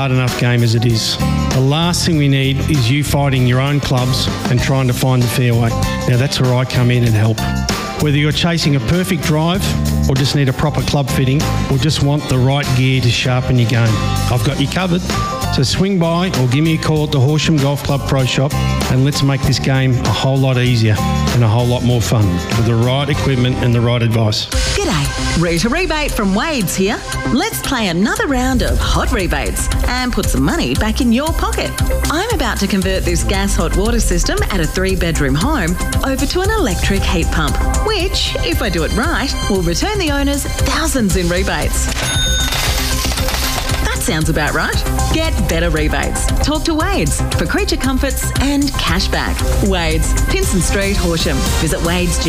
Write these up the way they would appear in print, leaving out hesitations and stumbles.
hard enough game as it is. The last thing we need is you fighting your own clubs and trying to find the fairway. Now that's where I come in and help. Whether you're chasing a perfect drive or just need a proper club fitting or just want the right gear to sharpen your game, I've got you covered. So swing by or give me a call at the Horsham Golf Club Pro Shop and let's make this game a whole lot easier and a whole lot more fun with the right equipment and the right advice. G'day, Rita Rebate from Wade's here. Let's play another round of hot rebates and put some money back in your pocket. I'm about to convert this gas hot water system at a 3-bedroom home over to an electric heat pump, which, if I do it right, will return the owners thousands in rebates. That sounds about right. Get better rebates. Talk to Wade's for creature comforts and cashback. Wade's, Pinson Street, Horsham. Visit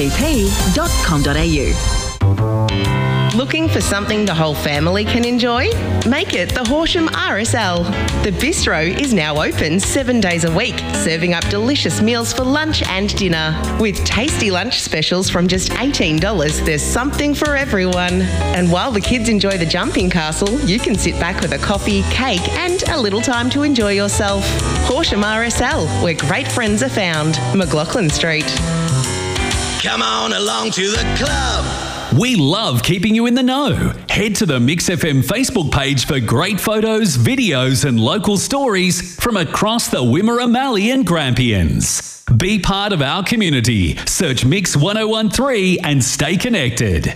wadesgp.com.au. Looking for something the whole family can enjoy? Make it the Horsham RSL. The bistro is now open 7 days a week, serving up delicious meals for lunch and dinner. With tasty lunch specials from just $18, there's something for everyone. And while the kids enjoy the jumping castle, you can sit back with a coffee, cake and a little time to enjoy yourself. Horsham RSL, where great friends are found. McLaughlin Street. Come on along to the club. We love keeping you in the know. Head to the Mix FM Facebook page for great photos, videos and local stories from across the Wimmera, Mallee and Grampians. Be part of our community. Search Mix 1013 and stay connected.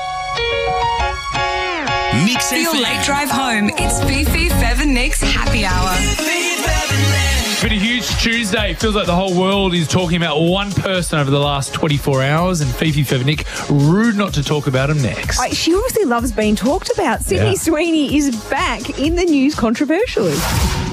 Mix For your late drive home, it's Fifi, Fev and Nick's Happy Hour. It's been a huge Tuesday. Feels like the whole world is talking about one person over the last 24 hours, and Fifi, Fev and Nick, rude not to talk about him next. She obviously loves being talked about. Sydney Sweeney is back in the news controversially.